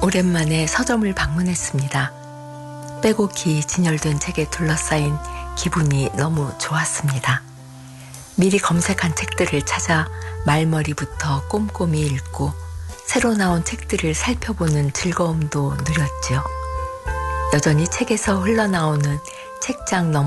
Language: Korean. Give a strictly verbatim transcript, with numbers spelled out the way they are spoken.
오랜만에 서점을 방문했습니다. 빼곡히 진열된 책에 둘러싸인 기분이 너무 좋았습니다. 미리 검색한 책들을 찾아 말머리부터 꼼꼼히 읽고 새로 나온 책들을 살펴보는 즐거움도 누렸죠. 여전히 책에서 흘러나오는 책장 너머